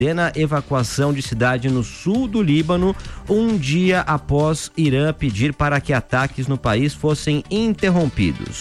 evacuação de cidade no sul do Líbano, um dia após Irã pedir para que ataques no país fossem interrompidos.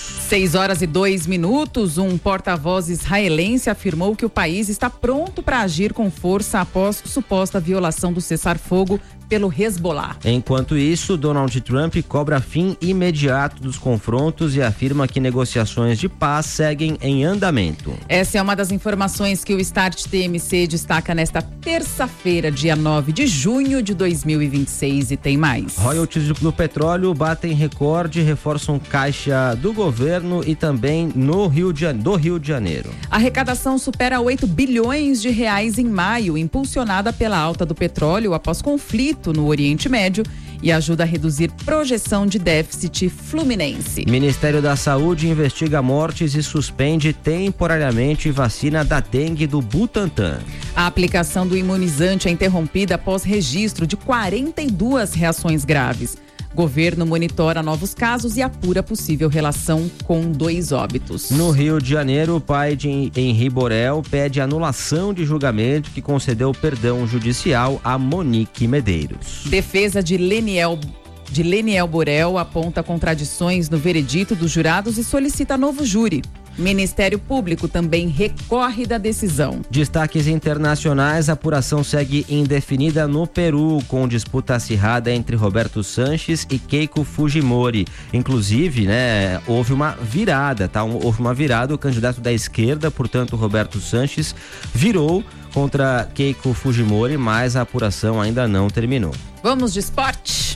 6h02. Um porta-voz israelense afirmou que o país está pronto para agir com força após suposta violação do cessar-fogo pelo Hezbollah. Enquanto isso, Donald Trump cobra fim imediato dos confrontos e afirma que negociações de paz seguem em andamento. Essa é uma das informações que o Start TMC destaca nesta terça-feira, dia 9 de junho de 2026, e tem mais. Royalties do petróleo batem recorde, reforçam caixa do governo e também do Rio de Janeiro. A arrecadação supera 8 bilhões de reais em maio, impulsionada pela alta do petróleo após conflito no Oriente Médio, e ajuda a reduzir projeção de déficit fluminense. Ministério da Saúde investiga mortes e suspende temporariamente vacina da dengue do Butantan. A aplicação do imunizante é interrompida após registro de 42 reações graves. Governo monitora novos casos e apura possível relação com 2 óbitos. No Rio de Janeiro, o pai de Henri Borel pede anulação de julgamento que concedeu perdão judicial a Monique Medeiros. Defesa de Leniel Borel aponta contradições no veredito dos jurados e solicita novo júri. Ministério Público também recorre da decisão. Destaques internacionais: a apuração segue indefinida no Peru, com disputa acirrada entre Roberto Sanches e Keiko Fujimori. Inclusive, houve uma virada, tá? Houve uma virada, o candidato da esquerda, portanto, Roberto Sanches, virou contra Keiko Fujimori, mas a apuração ainda não terminou. Vamos de esporte.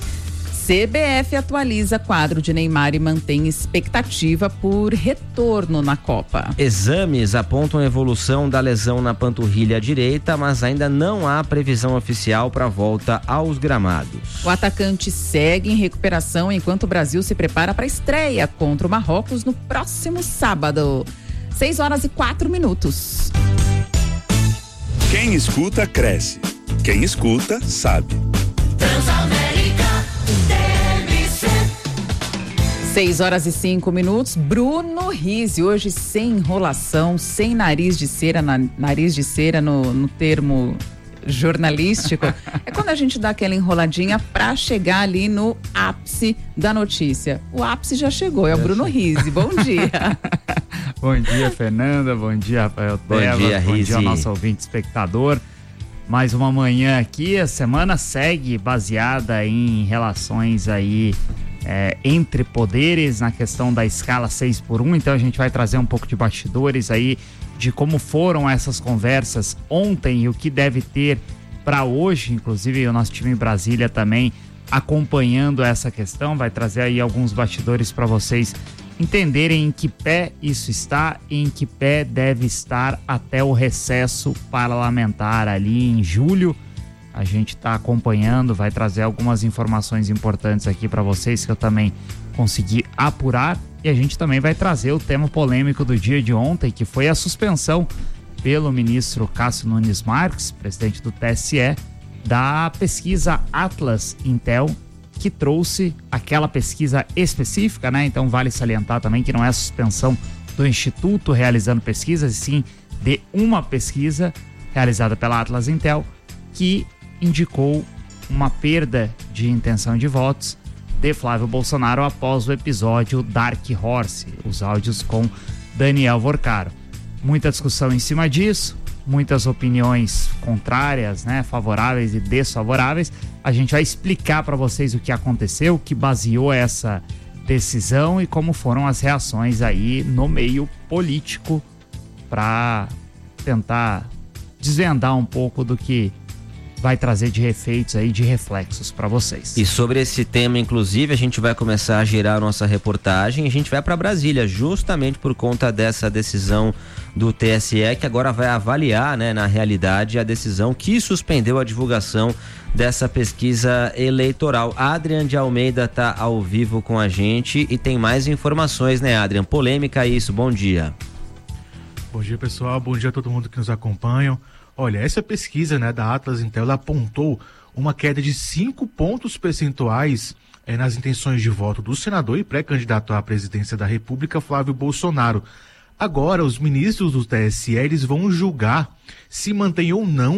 CBF atualiza quadro de Neymar e mantém expectativa por retorno na Copa. Exames apontam evolução da lesão na panturrilha direita, mas ainda não há previsão oficial para a volta aos gramados. O atacante segue em recuperação enquanto o Brasil se prepara para a estreia contra o Marrocos no próximo sábado. 6h04. Quem escuta, cresce. Quem escuta, sabe. Transamérica. 6h05. Bruno Rizzi, hoje sem enrolação, sem nariz de cera no termo jornalístico. É quando a gente dá aquela enroladinha pra chegar ali no ápice da notícia. O ápice já chegou, é o Bruno Rizzi. Bom dia. Bom dia, Fernanda. Bom dia, Rafael Tebas. Bom dia ao nosso ouvinte espectador. Mais uma manhã aqui, a semana segue baseada em relações aí entre poderes na questão da escala 6x1, então a gente vai trazer um pouco de bastidores aí de como foram essas conversas ontem e o que deve ter para hoje, inclusive o nosso time em Brasília também acompanhando essa questão, vai trazer aí alguns bastidores para vocês entenderem em que pé isso está e em que pé deve estar até o recesso parlamentar ali em julho. A gente está acompanhando, vai trazer algumas informações importantes aqui para vocês que eu também consegui apurar, e a gente também vai trazer o tema polêmico do dia de ontem, que foi a suspensão pelo ministro Cássio Nunes Marques, presidente do TSE, da pesquisa Atlas Intel, que trouxe aquela pesquisa específica, né? Então vale salientar também que não é a suspensão do Instituto realizando pesquisas, e sim de uma pesquisa realizada pela Atlas Intel, que indicou uma perda de intenção de votos de Flávio Bolsonaro após o episódio Dark Horse, os áudios com Daniel Vorcaro. Muita discussão em cima disso, muitas opiniões contrárias, né, favoráveis e desfavoráveis. A gente vai explicar para vocês o que aconteceu, o que baseou essa decisão e como foram as reações aí no meio político, para tentar desvendar um pouco do que vai trazer de efeitos aí, de reflexos para vocês. E sobre esse tema, inclusive, a gente vai começar a girar a nossa reportagem e a gente vai para Brasília, justamente por conta dessa decisão do TSE, que agora vai avaliar, né, na realidade, a decisão que suspendeu a divulgação dessa pesquisa eleitoral. Adrian de Almeida está ao vivo com a gente e tem mais informações, né, Adrian? Polêmica isso, bom dia. Bom dia, pessoal, bom dia a todo mundo que nos acompanha. Olha, essa pesquisa, né, da Atlas Intel, ela apontou uma queda de 5 pontos percentuais nas intenções de voto do senador e pré-candidato à presidência da República, Flávio Bolsonaro. Agora, os ministros do TSE, eles vão julgar se mantém ou não